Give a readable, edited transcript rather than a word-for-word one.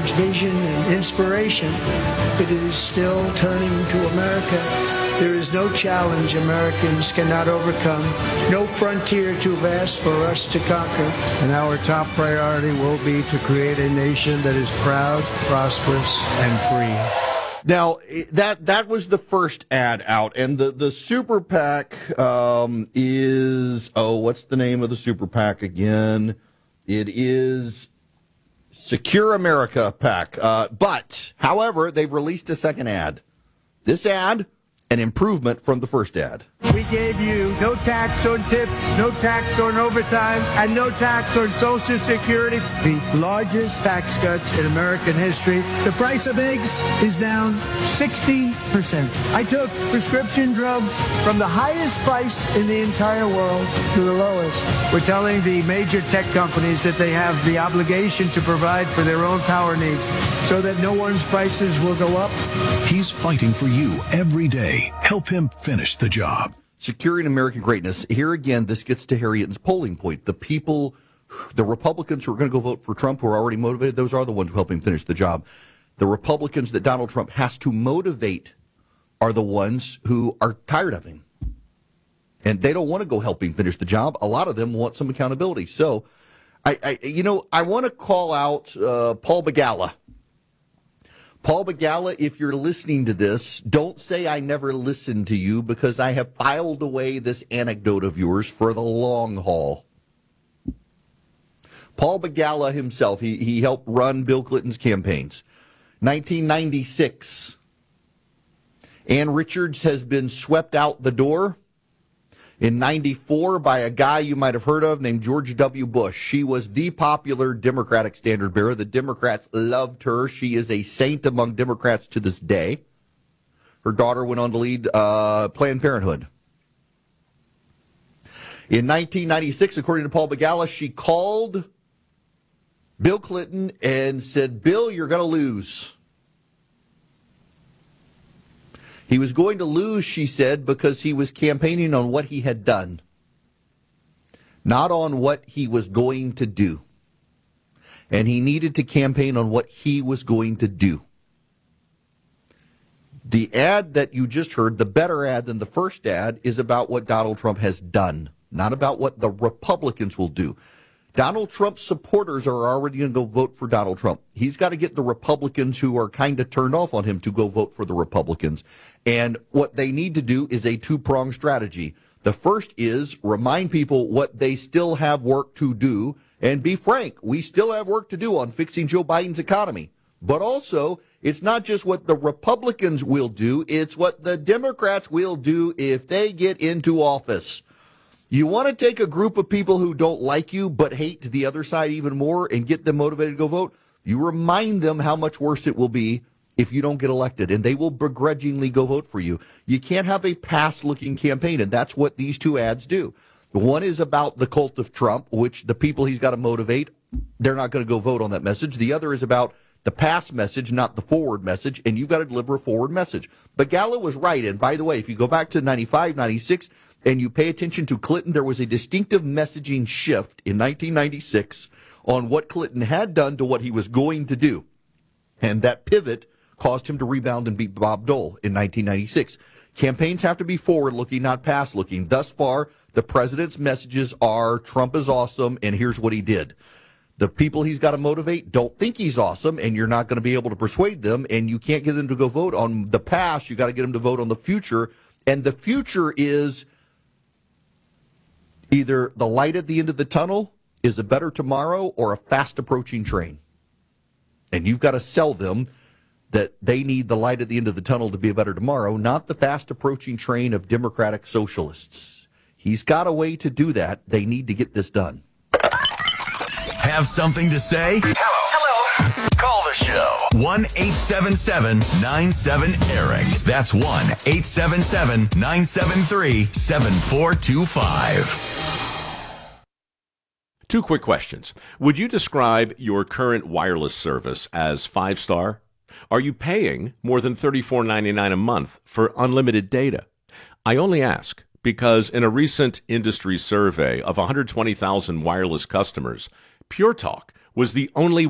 large vision and inspiration, it is still turning to America. There is no challenge Americans cannot overcome, no frontier too vast for us to conquer. And our top priority will be to create a nation that is proud, prosperous, and free. Now, that was the first ad out, and the super PAC is, what's the name of the super PAC again? It is Secure America PAC. But, however, they've released a second ad. This ad, an improvement from the first ad. We gave you no tax on tips, no tax on overtime, and no tax on Social Security. The largest tax cuts in American history. The price of eggs is down 60%. I took prescription drugs from the highest price in the entire world to the lowest. We're telling the major tech companies that they have the obligation to provide for their own power needs so that no one's prices will go up. He's fighting for you every day. Help him finish the job. Securing American greatness. Here again, this gets to Harry Hitton's polling point. The people, the Republicans who are going to go vote for Trump, who are already motivated, those are the ones who help him finish the job. The Republicans that Donald Trump has to motivate are the ones who are tired of him. And they don't want to go help him finish the job. A lot of them want some accountability. So, I want to call out Paul Begala. Paul Begala, if you're listening to this, don't say I never listened to you, because I have filed away this anecdote of yours for the long haul. Paul Begala himself, he helped run Bill Clinton's campaigns. 1996, Ann Richards has been swept out the door. In 94, by a guy you might have heard of named George W. Bush. She was the popular Democratic standard bearer. The Democrats loved her. She is a saint among Democrats to this day. Her daughter went on to lead Planned Parenthood. In 1996, according to Paul Begala, she called Bill Clinton and said, "Bill, you're going to lose." He was going to lose, she said, because he was campaigning on what he had done, not on what he was going to do. And he needed to campaign on what he was going to do. The ad that you just heard, the better ad than the first ad, is about what Donald Trump has done, not about what the Republicans will do. Donald Trump's supporters are already going to go vote for Donald Trump. He's got to get the Republicans who are kind of turned off on him to go vote for the Republicans. And what they need to do is a two-pronged strategy. The first is remind people what they still have work to do. And be frank, we still have work to do on fixing Joe Biden's economy. But also, it's not just what the Republicans will do, it's what the Democrats will do if they get into office. You want to take a group of people who don't like you but hate the other side even more and get them motivated to go vote? You remind them how much worse it will be if you don't get elected, and they will begrudgingly go vote for you. You can't have a past-looking campaign, and that's what these two ads do. The one is about the cult of Trump, which the people he's got to motivate, they're not going to go vote on that message. The other is about the past message, not the forward message, and you've got to deliver a forward message. But Gallo was right, and by the way, if you go back to 95, 96, and you pay attention to Clinton, there was a distinctive messaging shift in 1996 on what Clinton had done to what he was going to do. And that pivot caused him to rebound and beat Bob Dole in 1996. Campaigns have to be forward-looking, not past-looking. Thus far, the president's messages are Trump is awesome, and here's what he did. The people he's got to motivate don't think he's awesome, and you're not going to be able to persuade them, and you can't get them to go vote on the past. You got to get them to vote on the future, and the future is either the light at the end of the tunnel is a better tomorrow or a fast-approaching train. And you've got to sell them that they need the light at the end of the tunnel to be a better tomorrow, not the fast-approaching train of Democratic socialists. He's got a way to do that. They need to get this done. Have something to say? Hello. Call the show. 1-877-97-ERIC. That's 1-877-973-7425. Two quick questions. Would you describe your current wireless service as 5-star? Are you paying more than $34.99 a month for unlimited data? I only ask because in a recent industry survey of 120,000 wireless customers, Pure Talk was the only